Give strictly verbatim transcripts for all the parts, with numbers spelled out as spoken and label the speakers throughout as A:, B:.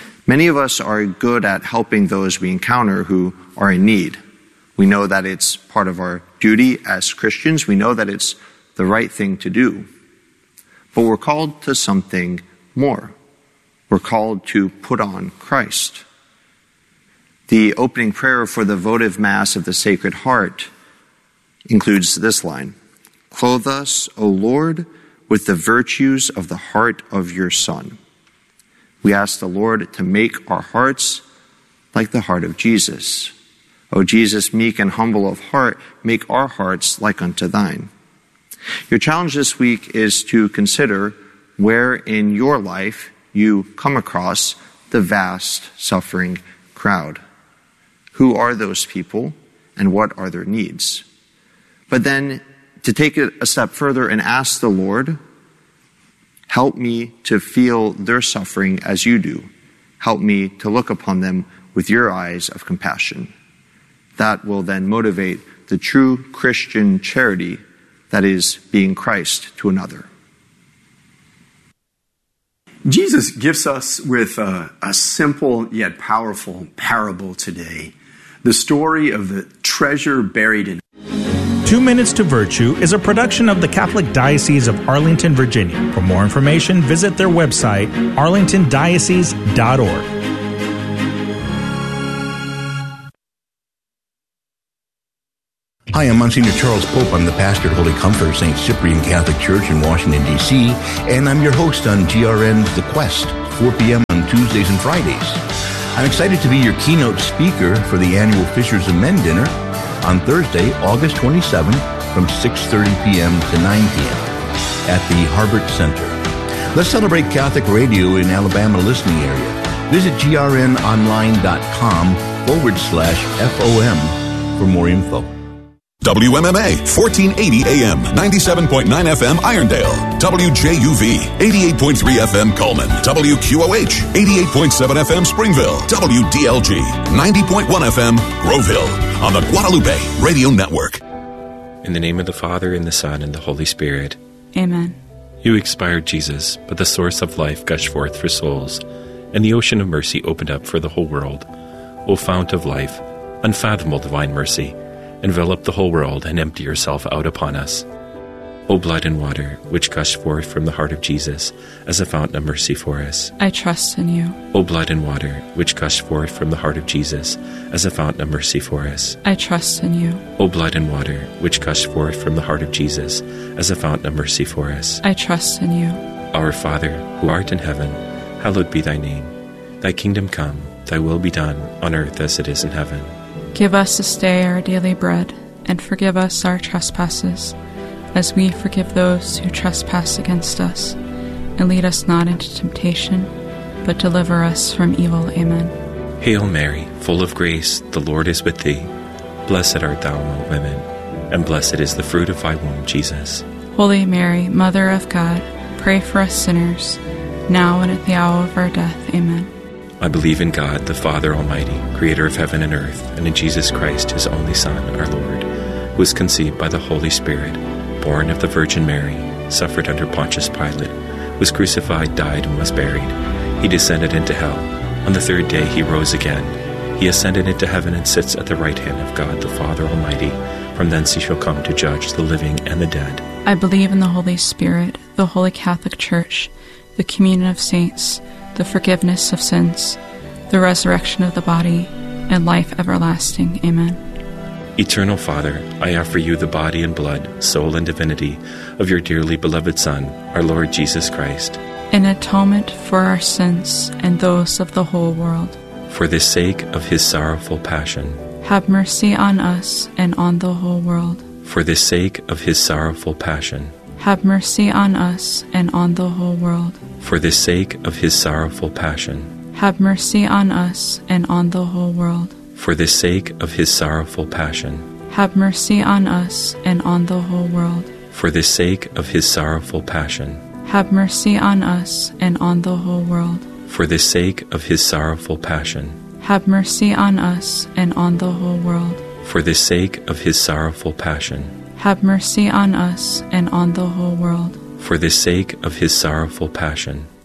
A: Many of us are good at helping those we encounter who are in need. We know that it's part of our duty as Christians. We know that it's the right thing to do. But we're called to something more. We're called to put on Christ. The opening prayer for the votive Mass of the Sacred Heart includes this line: "Clothe us, O Lord, with the virtues of the heart of your Son." We ask the Lord to make our hearts like the heart of Jesus. O Jesus, meek and humble of heart, make our hearts like unto thine. Your challenge this week is to consider where in your life you come across the vast suffering crowd. Who are those people and what are their needs? But then to take it a step further and ask the Lord, help me to feel their suffering as you do. Help me to look upon them with your eyes of compassion. That will then motivate the true Christian charity that is being Christ to another.
B: Jesus gives us with a, a simple yet powerful parable today, the story of the treasure buried in.
C: Two Minutes to Virtue is a production of the Catholic Diocese of Arlington, Virginia. For more information, visit their website, arlington diocese dot org.
D: Hi, I'm Monsignor Charles Pope. I'm the pastor at Holy Comfort of Saint Cyprian Catholic Church in Washington, D C, and I'm your host on G R N's The Quest, four p.m. on Tuesdays and Fridays. I'm excited to be your keynote speaker for the annual Fishers of Men dinner on Thursday, August twenty-seventh from six thirty p.m. to nine p.m. at the Harbert Center. Let's celebrate Catholic radio in Alabama listening area. Visit grnonline.com forward slash FOM for more info.
E: W M M A, fourteen eighty A M, ninety-seven point nine F M Irondale. W J U V, eighty-eight point three F M Coleman. W Q O H, eighty-eight point seven F M Springville. W D L G, ninety point one F M Grove Hill. On the Guadalupe Radio Network.
F: In the name of the Father, and the Son, and the Holy Spirit.
G: Amen.
F: You expired, Jesus, but the source of life gushed forth for souls, and the ocean of mercy opened up for the whole world. O fount of life, unfathomable divine mercy, envelop the whole world and empty yourself out upon us. O blood and water, which gushed forth from the heart of Jesus as a fountain of mercy for us.
G: I trust in you.
F: O blood and water, which gushed forth from the heart of Jesus as a fountain of mercy for us.
G: I trust in you.
F: O blood and water, which gushed forth from the heart of Jesus as a fountain of mercy for us.
G: I trust in you.
F: Our Father, who art in heaven, hallowed be thy name. Thy kingdom come, thy will be done, on earth as it is in heaven.
G: Give us this day our daily bread, and forgive us our trespasses, as we forgive those who trespass against us. And lead us not into temptation, but deliver us from evil. Amen.
F: Hail Mary, full of grace, the Lord is with thee. Blessed art thou among women, and blessed is the fruit of thy womb, Jesus.
G: Holy Mary, Mother of God, pray for us sinners, now and at the hour of our death. Amen.
F: I believe in God, the Father Almighty, creator of heaven and earth, and in Jesus Christ, his only Son, our Lord, who was conceived by the Holy Spirit, born of the Virgin Mary, suffered under Pontius Pilate, was crucified, died, and was buried. He descended into hell. On the third day he rose again. He ascended into heaven and sits at the right hand of God the Father Almighty. From thence he shall come to judge the living and the dead.
G: I believe in the Holy Spirit, the Holy Catholic Church, the communion of saints, the forgiveness of sins, the resurrection of the body, and life everlasting. Amen.
F: Eternal Father, I offer you the body and blood, soul and divinity of your dearly beloved Son, our Lord Jesus Christ,
G: in atonement for our sins and those of the whole world.
F: For the sake of his sorrowful passion,
G: have mercy on us and on the whole world.
F: For the sake of his sorrowful passion,
G: have mercy on us and on the whole world.
F: For the sake of his sorrowful passion,
G: have mercy on us and on the whole world.
F: For the sake of his sorrowful passion,
G: have mercy on us and on the whole world.
F: For the sake of his sorrowful passion,
G: have mercy on us and on the whole world.
F: For the sake of his sorrowful passion,
G: have mercy on us and on the whole world.
F: For the sake of his sorrowful passion,
G: have mercy on us and on the whole world.
F: For the sake of his sorrowful passion,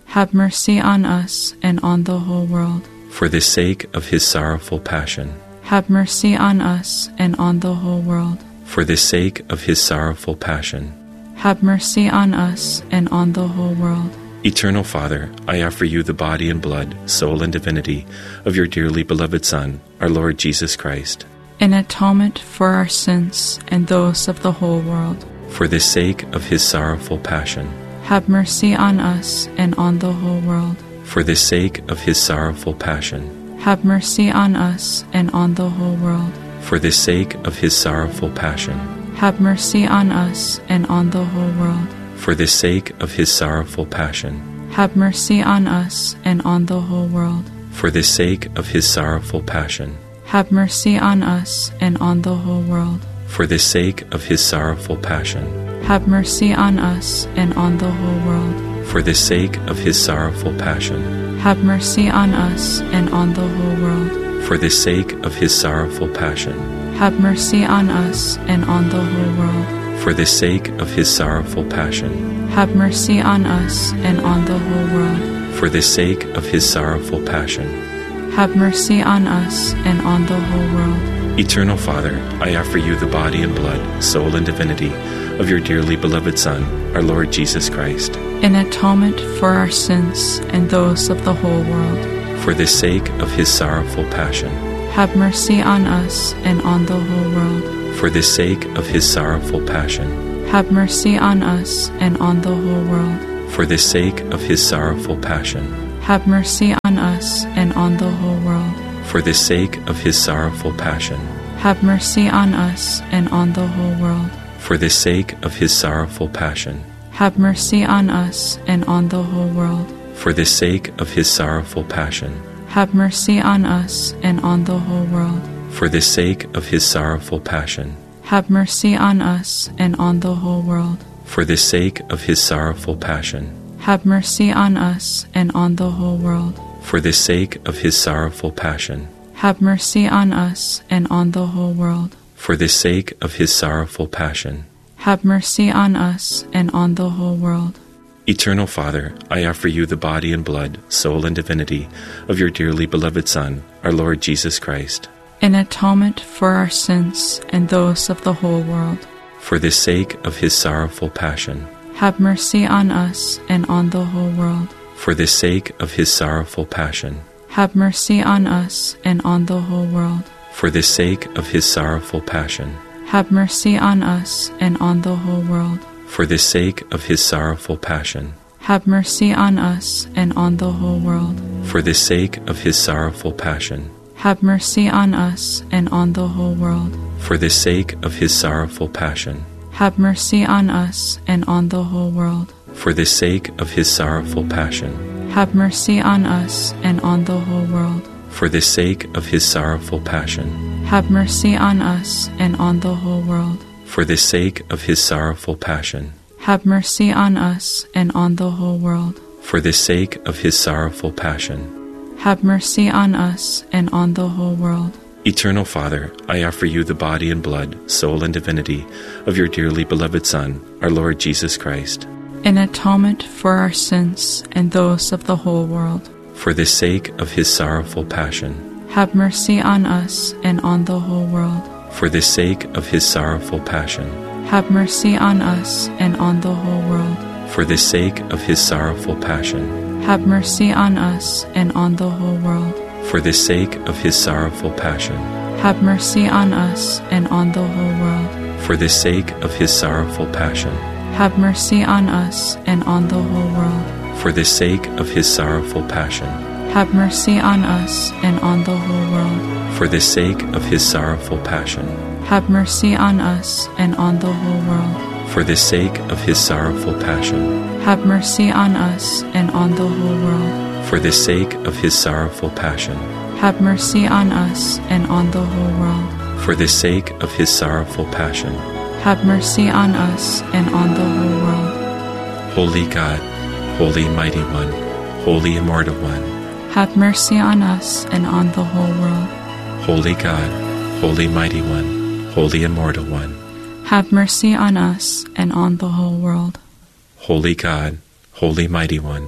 G: have mercy on us and on the whole world.
F: For the sake of his sorrowful passion,
G: have mercy on us and on the whole world.
F: for the sake of his sorrowful passion,
G: have mercy on us and on the whole world.
F: Eternal Father, I offer you the body and blood, soul and divinity of your dearly beloved Son, our Lord Jesus Christ,
G: in atonement for our sins and those of the whole world.
F: for the sake of his sorrowful passion,
G: have mercy on us and on the whole world.
F: for the sake of his sorrowful passion,
G: have mercy on us and on the whole world.
F: for the sake of his sorrowful passion,
G: have mercy on us and on the whole world.
F: for the sake of his sorrowful passion,
G: have mercy on us and on the whole world.
F: for the sake of his sorrowful passion,
G: have mercy on us and on the whole world.
F: for the sake of his sorrowful passion,
G: have mercy on us and on the whole world.
F: for the sake of his sorrowful passion,
G: have mercy on us and on the whole world.
F: for the sake of his sorrowful passion,
G: have mercy on us and on the whole world.
F: for the sake of his sorrowful passion,
G: have mercy on us and on the whole world.
F: for the sake of his sorrowful passion.
G: have mercy on us and on the whole world.
F: Eternal Father, I offer you the body and blood, soul and divinity of your dearly beloved Son, our Lord Jesus Christ,
G: in atonement for our sins and those of the whole world.
F: for the sake of his sorrowful passion,
G: have mercy on us and on the whole world.
F: for the sake of his sorrowful passion,
G: have mercy on us and on the whole world.
F: for the sake of his sorrowful passion,
G: have mercy on us and on the whole world.
F: for the sake of his sorrowful passion,
G: have mercy on us and on the whole world.
F: for the sake of his sorrowful passion,
G: have mercy on us and on the whole world.
F: for the sake of his sorrowful passion,
G: have mercy on us and on the whole world.
F: for the sake of his sorrowful passion,
G: have mercy on us and on the whole world.
F: for the sake of his sorrowful passion,
G: have mercy on us and on the whole world.
F: for the sake of his sorrowful passion,
G: have mercy on us and on the whole world.
F: for the sake of his sorrowful passion,
G: have mercy on us and on the whole world.
F: Eternal Father, I offer you the body and blood, soul and divinity of your dearly beloved Son, our Lord Jesus Christ,
G: in atonement for our sins and those of the whole world.
F: for the sake of his sorrowful passion,
G: have mercy on us and on the whole world.
F: for the sake of his sorrowful passion,
G: have mercy on us and on the whole world.
F: for the sake of his sorrowful passion,
G: have mercy on us and on the whole world.
F: for the sake of his sorrowful passion,
G: have mercy on us and on the whole world.
F: for the sake of his sorrowful passion,
G: have mercy on us and on the whole world.
F: for the sake of his sorrowful passion,
G: have mercy on us and on the whole world.
F: for the sake of his sorrowful passion,
G: have mercy on us and on the whole world.
F: for the sake of his sorrowful passion,
G: have mercy on us and on the whole world.
F: for the sake of his sorrowful passion,
G: have mercy on us and on the whole world.
F: for the sake of his sorrowful passion,
G: have mercy on us and on the whole world.
F: Eternal Father, I offer you the body and blood, soul and divinity of your dearly beloved Son, our Lord Jesus Christ,
G: in atonement for our sins and those of the whole world.
F: for the sake of his sorrowful passion,
G: have mercy on us and on the whole world.
F: for the sake of his sorrowful passion,
G: have mercy on us and on the whole world.
F: for the sake of his sorrowful passion,
G: have mercy on us and on the whole world.
F: for the sake of his sorrowful passion,
G: have mercy on us and on the whole world.
F: for the sake of his sorrowful passion,
G: have mercy on us and on the whole world.
F: for the sake of his sorrowful passion,
G: have mercy on us and on the whole world.
F: for the sake of his sorrowful passion,
G: have mercy on us and on the whole world.
F: for the sake of his sorrowful passion,
G: have mercy on us and on the whole world.
F: for the sake of his sorrowful passion,
G: have mercy on us and on the whole world.
F: for the sake of his sorrowful passion,
G: have mercy on us and on the whole world.
F: Holy God, Holy Mighty One, Holy Immortal One,
G: have mercy on us and on the whole world.
F: Holy God, Holy Mighty One, Holy Immortal One,
G: have mercy on us and on the whole world.
F: Holy God, Holy Mighty One,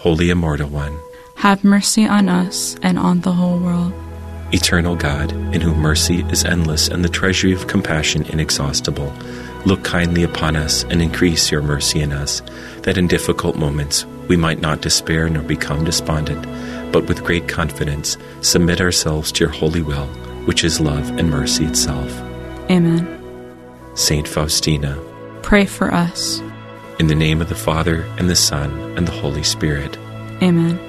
F: Holy Immortal One,
G: have mercy on us and on the whole world.
F: Eternal God, in whom mercy is endless and the treasury of compassion inexhaustible, look kindly upon us and increase your mercy in us, that in difficult moments we might not despair nor become despondent, but with great confidence submit ourselves to your holy will, which is love and mercy itself.
G: Amen.
F: Saint Faustina,
G: pray for us.
F: in the name of the Father, and the Son, and the Holy Spirit.
G: Amen.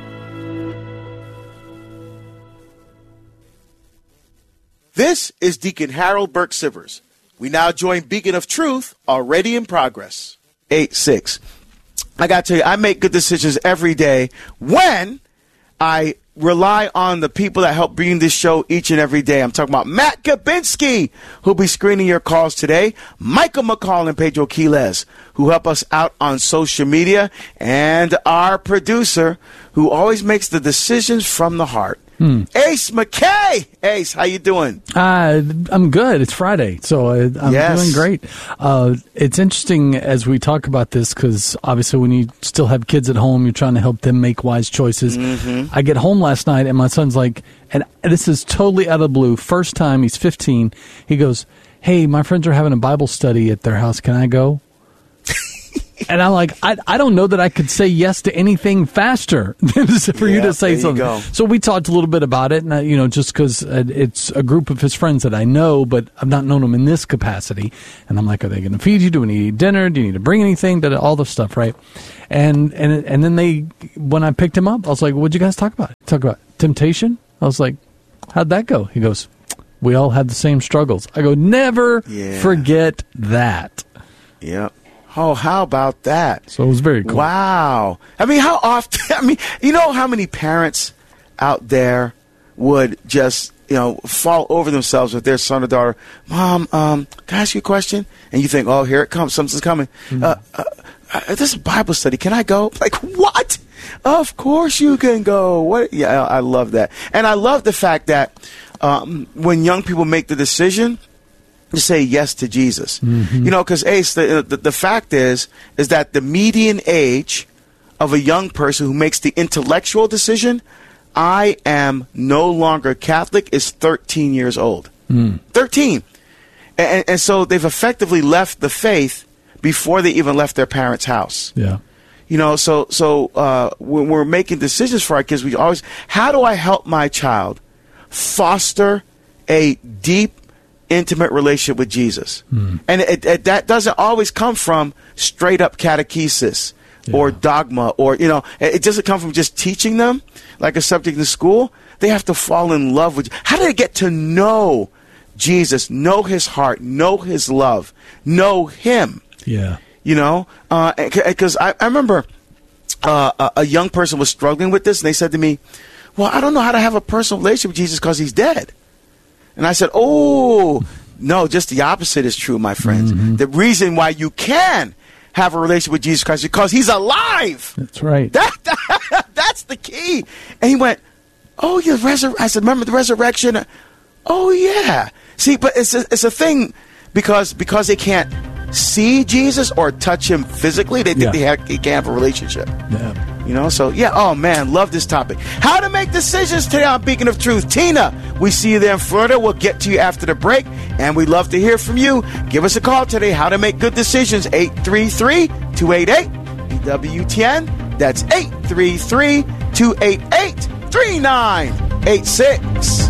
H: This is Deacon Harold Burke Sivers. We now join Beacon of Truth, already in progress. eight six. I got to tell you, I make good decisions every day when I rely on the people that help bring this show each and every day. I'm talking about Matt Kabinski, who'll be screening your calls today, Michael McCall and Pedro Quiles, who help us out on social media, and our producer, who always makes the decisions from the heart, Hmm. Ace McKay. Ace, how you doing?
I: Uh, I'm good. It's Friday, so I, I'm
H: yes.
I: doing great. Uh, it's interesting as we talk about this because obviously when you still have kids at home, you're trying to help them make wise choices. Mm-hmm. I get home last night and my son's like, and this is totally out of the blue, first time, he's fifteen, he goes, hey, my friends are having a Bible study at their house. Can I go? And I'm like, I I don't know that I could say yes to anything faster than for yeah, you to say something. So we talked a little bit about it, and I, you know, just because it's a group of his friends that I know, but I've not known them in this capacity. And I'm like, are they going to feed you? Do we need to eat dinner? Do you need to bring anything? All the stuff, right? And and and then they, when I picked him up, I was like, what'd you guys talk about? Talk about temptation? I was like, how'd that go? He goes, we all had the same struggles. I go, never yeah. forget that.
H: Yep. Oh, how about that?
I: So it was very cool.
H: Wow. I mean, how often, I mean, you know how many parents out there would just, you know, fall over themselves with their son or daughter, Mom, um, can I ask you a question? And you think, oh, here it comes, something's coming. Mm-hmm. Uh, uh, uh, this is Bible study. Can I go? Like, what? Of course you can go. What? Yeah, I love that. And I love the fact that um, when young people make the decision to say yes to Jesus. Mm-hmm. You know, because Ace, the, the the fact is, is that the median age of a young person who makes the intellectual decision, I am no longer Catholic, is thirteen years old. Mm. thirteen. And, and so they've effectively left the faith before they even left their parents' house.
I: Yeah.
H: You know, so, so uh, when we're making decisions for our kids, we always, how do I help my child foster a deep, intimate relationship with Jesus? Mm. And it, it, that doesn't always come from straight up catechesis yeah. or dogma, or, you know, it, it doesn't come from just teaching them like a subject in school. They have to fall in love with, how do they get to know Jesus, know his heart, know his love, know him?
I: Yeah.
H: You know, because uh, I, I remember uh, a, a young person was struggling with this, and they said to me, well, I don't know how to have a personal relationship with Jesus because he's dead. And I said, oh, no, just the opposite is true, my friends. Mm-hmm. The reason why you can have a relationship with Jesus Christ is because he's alive.
I: That's right.
H: That, that, that's the key. And he went, oh, yeah, resur-. I said, remember the resurrection? Oh, yeah. See, but it's a, it's a thing because because they can't see Jesus or touch him physically. They think yeah. they, have, they can't have a relationship. Yeah. You know, so, yeah, oh, man, love this topic. How to make decisions today on Beacon of Truth. Tina, we see you there in Florida. We'll get to you after the break, and we'd love to hear from you. Give us a call today. How to make good decisions, eight three three, two eight eight, B W T N. That's eight three three, two eight eight, three nine eight six.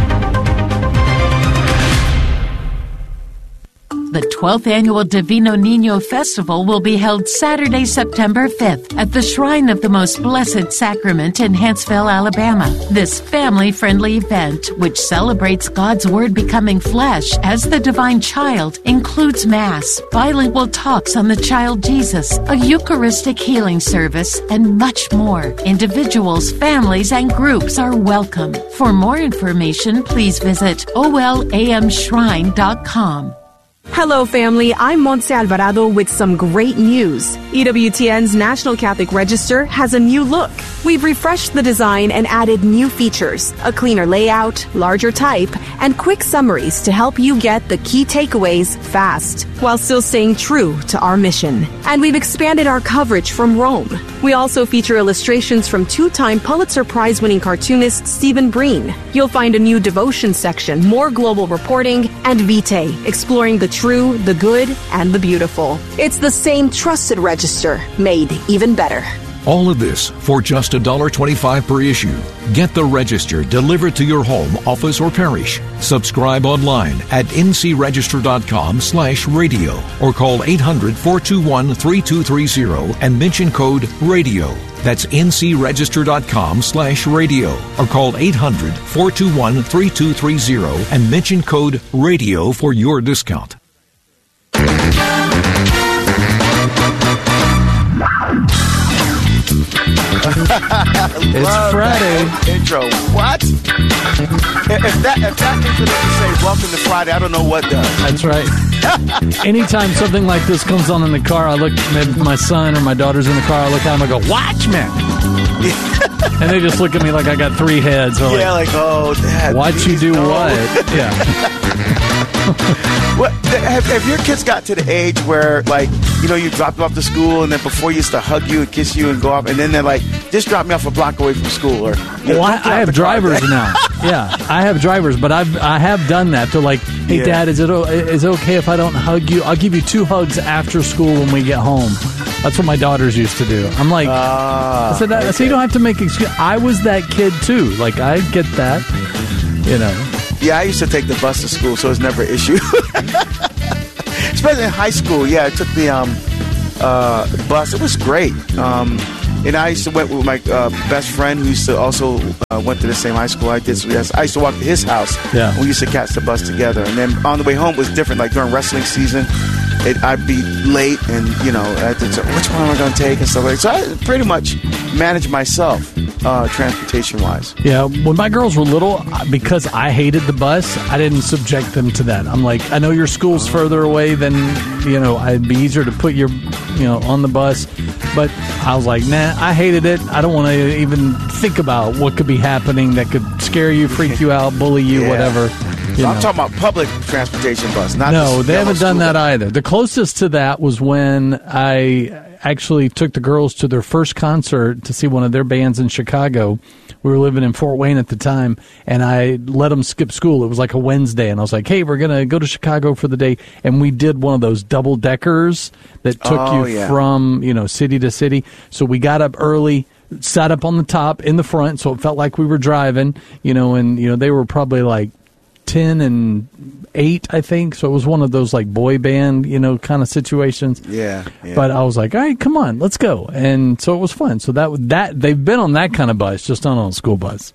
J: The twelfth Annual Divino Niño Festival will be held Saturday, September fifth at the Shrine of the Most Blessed Sacrament in Huntsville, Alabama. This family-friendly event, which celebrates God's Word becoming flesh as the divine child, includes Mass, bilingual talks on the child Jesus, a Eucharistic healing service, and much more. Individuals, families, and groups are welcome. For more information, please visit O L A M shrine dot com.
K: Hello, family. I'm Montse Alvarado with some great news. E W T N's National Catholic Register has a new look. We've refreshed the design and added new features, a cleaner layout, larger type, and quick summaries to help you get the key takeaways fast, while still staying true to our mission. And we've expanded our coverage from Rome. We also feature illustrations from two-time Pulitzer Prize-winning cartoonist Stephen Breen. You'll find a new devotion section, more global reporting, and Vitae, exploring the true, the good, and the beautiful. It's the same trusted register, made even better.
L: All of this for just one dollar twenty-five per issue. Get the Register delivered to your home, office, or parish. Subscribe online at ncregister.com slash radio or call eight hundred, four two one, three two three zero and mention code RADIO. That's ncregister.com slash radio or call eight hundred, four two one, three two three zero and mention code RADIO for your discount.
I: It's Friday.
H: Intro. What? If that if that intro doesn't say welcome to Friday, I don't know what does.
I: That's right. Anytime something like this comes on in the car, I look, maybe my son or my daughter's in the car, I look at them, I go, Watchmen! And they just look at me like I got three heads. So
H: yeah, like, like, oh, Dad.
I: Watch you do
H: no.
I: what? Yeah.
H: What have, have your kids got to the age where, like, you know, you dropped them off to school, and then before you used to hug you and kiss you and go off, and then they're like, just drop me off a block away from school, or you know,
I: well, I, I have drivers now. Yeah, I have drivers, but I've I have done that. They're like, hey, yeah. Dad, is it is it okay if I don't hug you? I'll give you two hugs after school when we get home. That's what my daughters used to do. I'm like, uh, I said, okay. So you don't have to make excuse. I was that kid too. Like, I get that, you know.
H: Yeah, I used to take the bus to school, so it's never an issue. Especially in high school. Yeah, I took the um, uh, bus. It was great. Um, and I used to went with my uh, best friend who used to also uh, went to the same high school I did. So yes, I used to walk to his house.
I: Yeah.
H: We used to catch the bus together. And then on the way home it was different. Like during wrestling season, it, I'd be late, and you know, I had to say, which one am I going to take and stuff like that. So I pretty much managed myself. Uh, transportation-wise.
I: Yeah, when my girls were little, because I hated the bus, I didn't subject them to that. I'm like, I know your school's further away than, you know, it'd be easier to put your, you know, on the bus. But I was like, nah, I hated it. I don't want to even think about what could be happening that could scare you, freak you out, bully you, yeah. whatever.
H: So you I'm know. talking about public transportation bus, not
I: No, they haven't done that
H: bus.
I: either. The closest to that was when I actually took the girls to their first concert to see one of their bands in Chicago. We were living in Fort Wayne at the time, and I let them skip school. It was like a Wednesday, and I was like, hey, we're going to go to Chicago for the day. And we did one of those double-deckers that took
H: oh,
I: you
H: yeah.
I: from, you know, city to city. So we got up early, sat up on the top in the front, so it felt like we were driving, you know, and, you know, they were probably like ten and eight, I think. So it was one of those like boy band, you know, kind of situations.
H: Yeah, yeah.
I: But I was like, all right, come on, let's go. And so it was fun. So that that they've been on that kind of bus, just not on a school bus.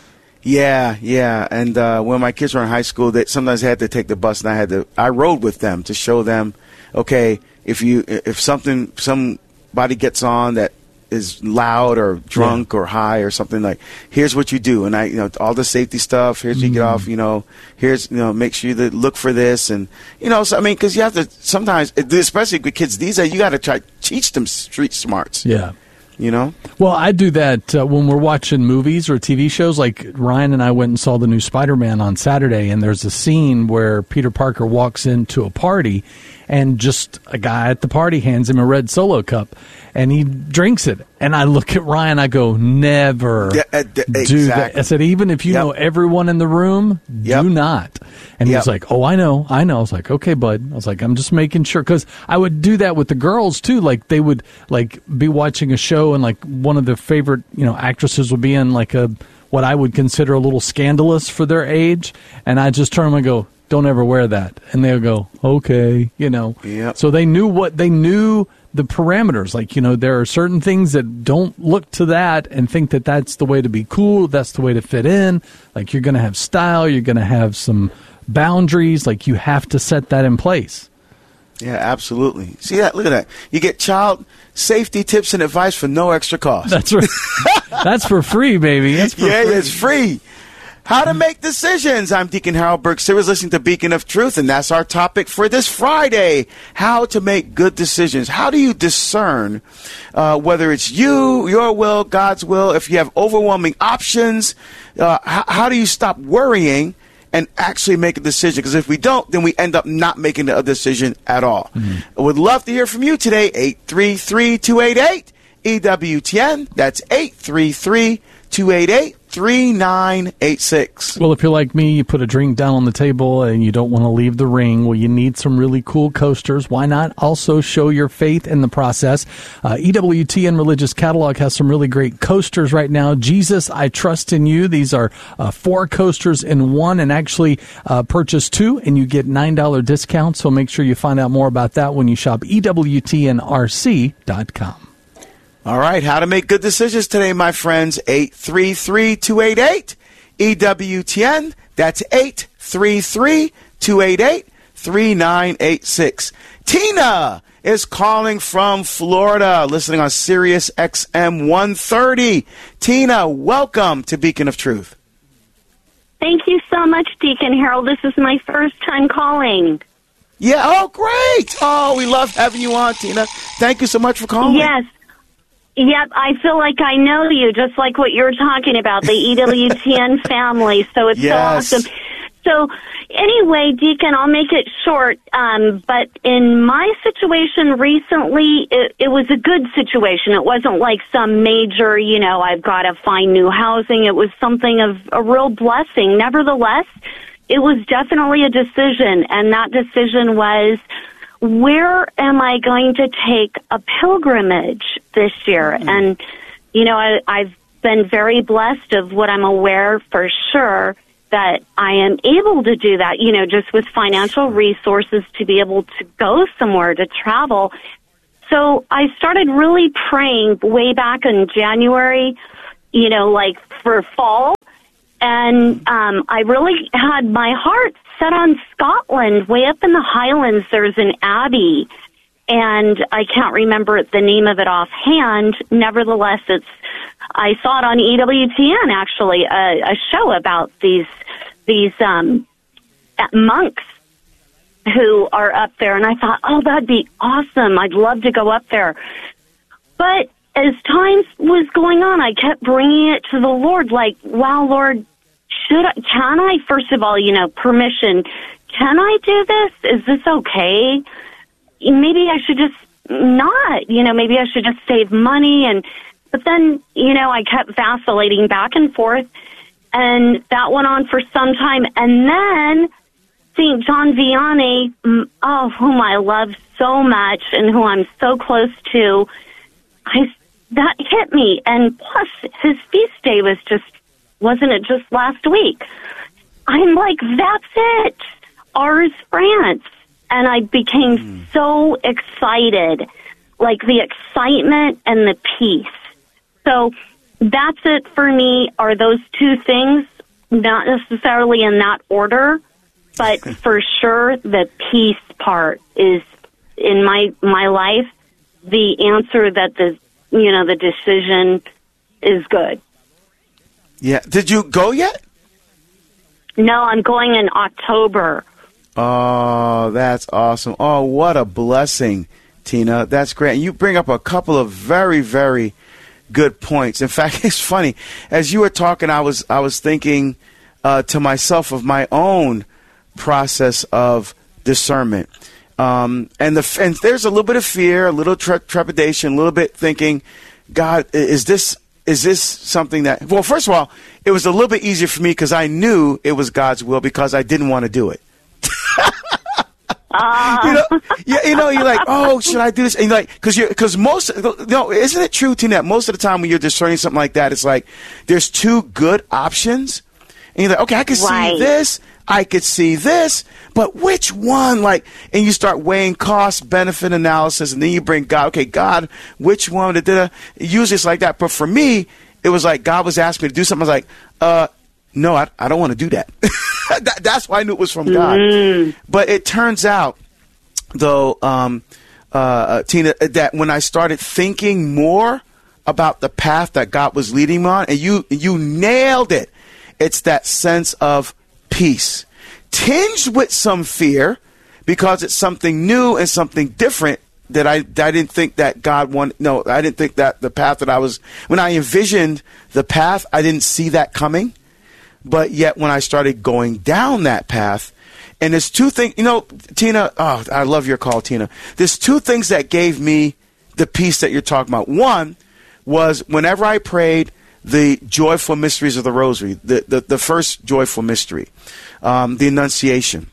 H: Yeah, yeah. And uh, when my kids were in high school, they sometimes they had to take the bus, and I had to. I rode with them to show them, okay, if you if something somebody gets on that is loud or drunk yeah. or high or something, like, here's what you do. And I, you know, all the safety stuff, here's mm-hmm. you get off, you know, here's, you know, make sure you look for this. And, you know, so, I mean, because you have to sometimes, especially with kids these days, you got to try to teach them street smarts.
I: Yeah.
H: You know?
I: Well, I do that uh, when we're watching movies or T V shows. Like Ryan and I went and saw the new Spider-Man on Saturday, and there's a scene where Peter Parker walks into a party, and just a guy at the party hands him a red Solo cup, and he drinks it. And I look at Ryan, I go, never
H: yeah, uh, d-
I: do
H: exactly.
I: that. I said, even if you
H: yep.
I: know everyone in the room,
H: yep.
I: do not. And
H: yep.
I: he's like, oh, I know, I know. I was like, okay, bud. I was like, I'm just making sure. Because I would do that with the girls, too. Like, they would, like, be watching a show, and, like, one of their favorite, you know, actresses would be in, like, a what I would consider a little scandalous for their age. And I just turn them and go, don't ever wear that. And they'll go, okay, you know.
H: Yep.
I: So they knew what, they knew the parameters. Like, you know, there are certain things that don't look to that and think that that's the way to be cool, that's the way to fit in. Like, you're going to have style, you're going to have some boundaries. Like, you have to set that in place.
H: Yeah, absolutely. See that? Look at that. You get child safety tips and advice for no extra cost.
I: That's right. That's for free, baby. That's for
H: yeah,
I: free.
H: it's free. How to make decisions. I'm Deacon Harold Burke Sivers, listening to Beacon of Truth, and that's our topic for this Friday. How to make good decisions. How do you discern uh, whether it's you, your will, God's will? If you have overwhelming options, uh, how, how do you stop worrying and actually make a decision? Because if we don't, then we end up not making a decision at all. Mm-hmm. I would love to hear from you today. eight three three, two eight eight, E W T N. That's eight three three, two eight eight, three nine eight six.
I: Well, if you're like me, you put a drink down on the table and you don't want to leave the ring, well, you need some really cool coasters. Why not also show your faith in the process? Uh, E W T N Religious Catalog has some really great coasters right now. Jesus, I Trust in You. These are uh, four coasters in one, and actually uh, purchase two and you get nine dollars discount. So make sure you find out more about that when you shop E W T N R C dot com.
H: All right, how to make good decisions today, my friends. eight three three, two eight eight, E W T N. That's eight three three, two eight eight, three nine eight six. Tina is calling from Florida, listening on Sirius X M one thirty. Tina, welcome to Beacon of Truth.
M: Thank you so much, Deacon Harold. This is my first time calling.
H: Yeah, oh, great. Oh, we love having you on, Tina. Thank you so much for calling.
M: Yes. Yep, I feel like I know you, just like what you were talking about, the E W T N family. So it's
H: yes.
M: so awesome. So anyway, Deacon, I'll make it short. Um, but in my situation recently, it, it was a good situation. It wasn't like some major, you know, I've got to find new housing. It was something of a real blessing. Nevertheless, it was definitely a decision, and that decision was, where am I going to take a pilgrimage this year? Mm-hmm. And, you know, I, I've been very blessed of what I'm aware for sure that I am able to do that, you know, just with financial resources to be able to go somewhere, to travel. So I started really praying way back in January, you know, like for fall. And um, I really had my heart set on Scotland, way up in the Highlands. There's an abbey, and I can't remember the name of it offhand. Nevertheless, it's I saw it on E W T N, actually, a, a show about these these um, monks who are up there, and I thought, oh, that'd be awesome. I'd love to go up there. But as time was going on, I kept bringing it to the Lord, like, wow, Lord, should I, can I, first of all, you know, permission, can I do this? Is this okay? Maybe I should just not, you know, maybe I should just save money. And, but then, you know, I kept vacillating back and forth, and that went on for some time. And then Saint John Vianney, oh, whom I love so much and who I'm so close to, I that hit me. And plus, his feast day was just, wasn't it just last week? I'm like, that's it. Ars France. And I became mm. so excited, like the excitement and the peace. So that's it for me, are those two things, not necessarily in that order, but for sure the peace part is, in my my life, the answer that the, you know, the decision is good.
H: Yeah. Did you go yet?
M: No, I'm going in October.
H: Oh, that's awesome. Oh, what a blessing, Tina. That's great. And you bring up a couple of very, very good points. In fact, it's funny. As you were talking, I was I was thinking uh, to myself of my own process of discernment. Um, and the and there's a little bit of fear, a little tre- trepidation, a little bit thinking, God, is this is this something that? Well, first of all, it was a little bit easier for me because I knew it was God's will because I didn't want to do it.
M: uh.
H: You know, you, you know, you're like, oh, should I do this? And you're like, because you because most, you know, isn't it true, Tina? Most of the time when you're discerning something like that, it's like there's two good options, and you're like, okay, I can
M: right.
H: see this. I could see this, but which one? Like, and you start weighing cost benefit analysis, and then you bring God. Okay, God, which one? Da, da, da. Usually it's like that. But for me, it was like God was asking me to do something. I was like, uh, no, I, I don't want to do that. that. That's why I knew it was from God.
M: Mm.
H: But it turns out, though, um, uh, Tina, that when I started thinking more about the path that God was leading me on, and you you nailed it. It's that sense of peace, tinged with some fear, because it's something new and something different that I, I didn't think that God wanted. No, I didn't think that the path that I was, when I envisioned the path, I didn't see that coming. But yet when I started going down that path, and there's two things, you know, Tina, oh, I love your call, Tina. There's two things that gave me the peace that you're talking about. One was whenever I prayed the joyful mysteries of the rosary, the, the, the first joyful mystery, um, the Annunciation.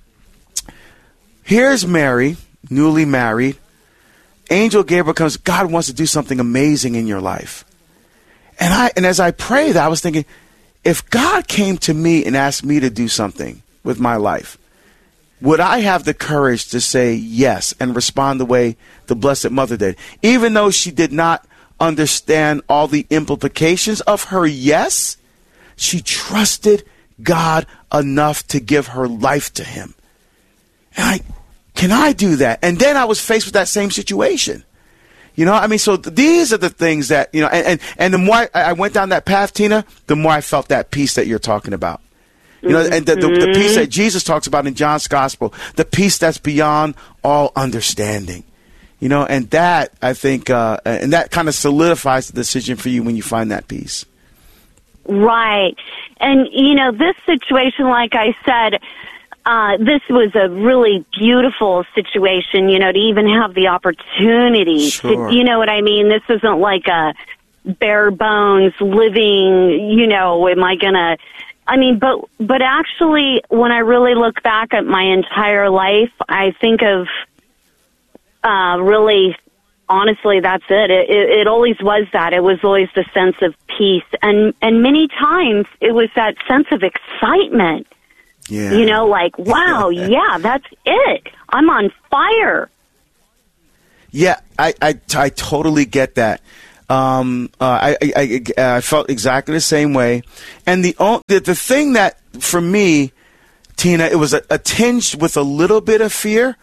H: Here's Mary, newly married. Angel Gabriel comes. God wants to do something amazing in your life. And I, and as I prayed, I was thinking, if God came to me and asked me to do something with my life, would I have the courage to say yes and respond the way the Blessed Mother did? Even though she did not understand all the implications of her yes, she trusted God enough to give her life to him. And I, can I do that? And then I was faced with that same situation. You know, I mean, so th- these are the things that, you know, and, and, and the more I, I went down that path, Tina, the more I felt that peace that you're talking about. You know, and the, the, the peace that Jesus talks about in John's gospel, the peace that's beyond all understanding. You know, and that, I think, uh, and that kind of solidifies the decision for you when you find that peace.
M: Right. And, you know, this situation, like I said, uh, this was a really beautiful situation, you know, to even have the opportunity.
H: Sure.
M: To, you know what I mean? This isn't like a bare bones living, you know, am I going to... I mean, but but actually, when I really look back at my entire life, I think of uh, really, honestly, that's it. It, it. it always was that. It was always the sense of peace. And, and many times, it was that sense of excitement.
H: Yeah.
M: You know, like, wow, yeah, that's it. I'm on fire.
H: Yeah, I, I, I totally get that. Um, uh, I, I, I, I felt exactly the same way. And the, the the thing that, for me, Tina, it was a, a tinge with a little bit of fear,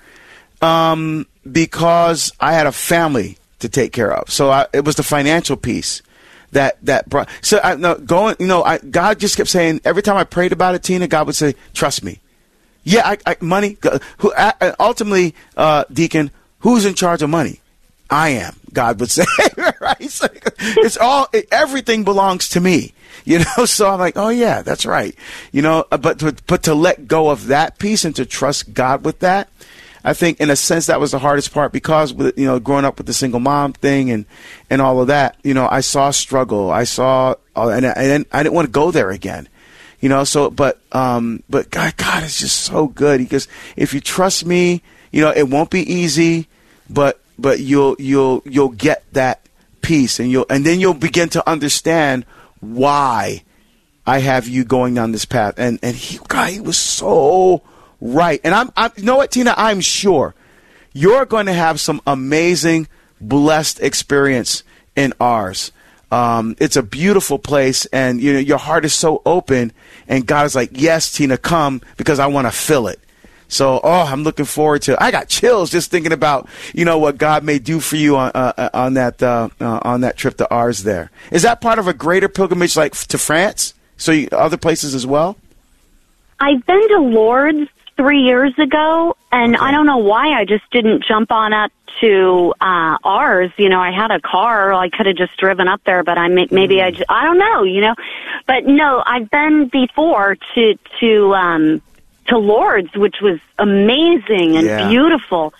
H: um, because I had a family to take care of. So I, it was the financial piece that, that brought, so I, no, going, you know, I, God just kept saying, every time I prayed about it, Tina, God would say, trust me. Yeah, I, I, money, who, I, ultimately, uh, Deacon, who's in charge of money? I am, God would say, right? It's, like, it's all, it, everything belongs to me, you know? So I'm like, oh yeah, that's right. You know, but to, but to let go of that piece and to trust God with that, I think in a sense that was the hardest part, because with, you know, growing up with the single mom thing and, and all of that, you know, I saw struggle. I saw, uh, and, I, and I didn't want to go there again, you know? So, but, um, but God, God is just so good, because if you trust me, you know, it won't be easy, but, but you'll you'll you'll get that peace, and you'll and then you'll begin to understand why I have you going down this path. And and he, God, he was so right. And I'm, I'm you know what, Tina, I'm sure you're going to have some amazing, blessed experience in ours. Um, it's a beautiful place, and you know your heart is so open, and God is like, yes, Tina, come, because I want to fill it. So, oh, I'm looking forward to. I got chills just thinking about, you know, what God may do for you on uh, on that uh, uh, on that trip to ours. There is that part of a greater pilgrimage, like to France, so you, other places as well.
M: I've been to Lourdes three years ago, and okay. I don't know why I just didn't jump on up to uh, ours. You know, I had a car, I could have just driven up there, but I may, maybe mm. I just, I don't know, you know, but no, I've been before to to. Um, to Lourdes, which was amazing and
H: yeah.
M: beautiful.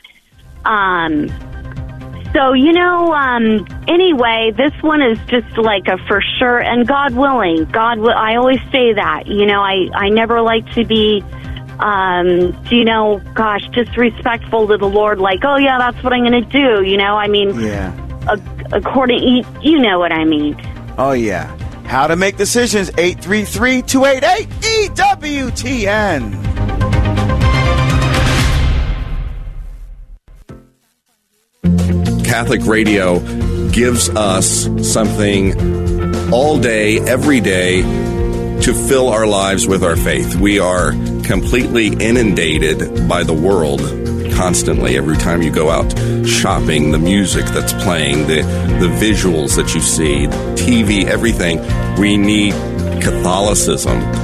M: Um, so, you know, um, anyway, this one is just like a for sure, and God willing, God will, I always say that, you know, I, I never like to be, um, you know, gosh, disrespectful to the Lord, like, oh yeah, that's what I'm going to do, you know, I mean,
H: yeah.
M: a, according, you, you know what I mean.
H: Oh yeah. How to make decisions, eight three three, two eight eight, E W T N.
N: Catholic Radio gives us something all day, every day, to fill our lives with our faith. We are completely inundated by the world constantly. Every time you go out shopping, the music that's playing, the, the visuals that you see, T V, everything. We need Catholicism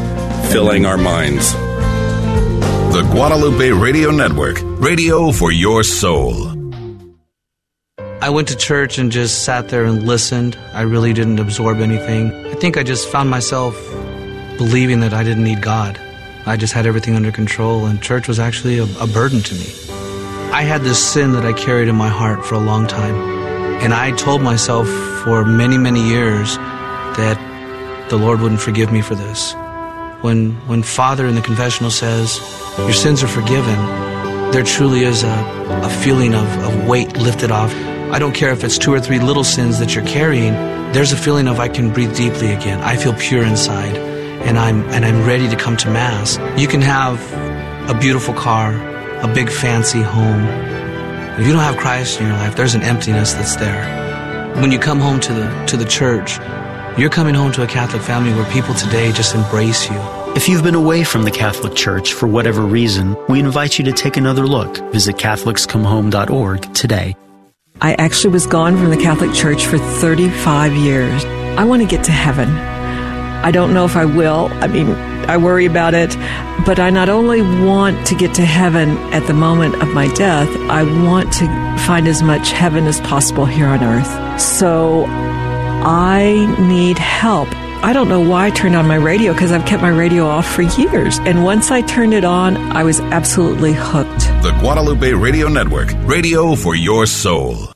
N: filling our minds.
E: The Guadalupe Radio Network, radio for your soul.
O: I went to church and just sat there and listened. I really didn't absorb anything. I think I just found myself believing that I didn't need God. I just had everything under control, and church was actually a, a burden to me. I had this sin that I carried in my heart for a long time, and I told myself for many, many years that the Lord wouldn't forgive me for this. When when Father in the confessional says, your sins are forgiven, there truly is a, a feeling of, of weight lifted off. I don't care if it's two or three little sins that you're carrying, there's a feeling of I can breathe deeply again. I feel pure inside, and I'm and I'm ready to come to Mass. You can have a beautiful car, a big fancy home. If you don't have Christ in your life, there's an emptiness that's there. When you come home to the to the church, you're coming home to a Catholic family where people today just embrace you.
P: If you've been away from the Catholic Church for whatever reason, we invite you to take another look. Visit Catholics Come Home dot org today.
Q: I actually was gone from the Catholic Church for thirty-five years. I want to get to heaven. I don't know if I will. I mean, I worry about it. But I not only want to get to heaven at the moment of my death, I want to find as much heaven as possible here on earth. So I need help. I don't know why I turned on my radio, because I've kept my radio off for years. And once I turned it on, I was absolutely hooked.
E: The Guadalupe Radio Network, radio for your soul.